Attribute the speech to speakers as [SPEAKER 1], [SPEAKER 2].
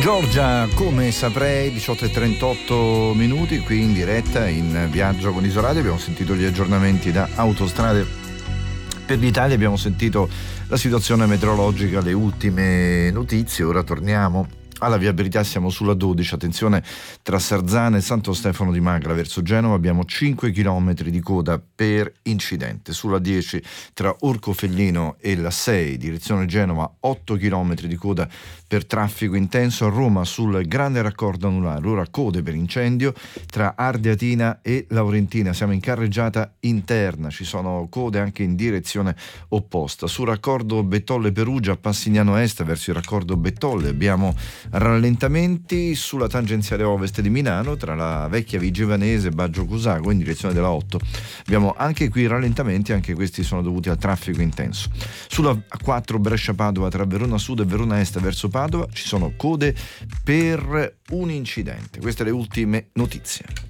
[SPEAKER 1] Giorgia, come saprei, 18:38 minuti, qui in diretta in viaggio con Isoradio. Abbiamo sentito gli aggiornamenti da Autostrade per l'Italia, abbiamo sentito la situazione meteorologica, le ultime notizie. Ora torniamo alla viabilità, siamo sulla 12, attenzione tra Sarzana e Santo Stefano di Magra verso Genova, abbiamo 5 km di coda per incidente. Sulla 10 tra Orcofelino e la 6 direzione Genova, 8 km di coda per traffico intenso. A Roma sul grande raccordo anulare, ora code per incendio tra Ardeatina e Laurentina, siamo in carreggiata interna, ci sono code anche in direzione opposta. Sul raccordo Bettolle Perugia, Passignano Est verso il raccordo Bettolle abbiamo rallentamenti. Sulla tangenziale ovest di Milano tra la vecchia Vigevanese e Baggio Cusago in direzione della 8 abbiamo anche qui rallentamenti, anche questi sono dovuti al traffico intenso. Sulla 4 Brescia Padova tra Verona Sud e Verona Est verso Padova ci sono code per un incidente. Queste le ultime notizie.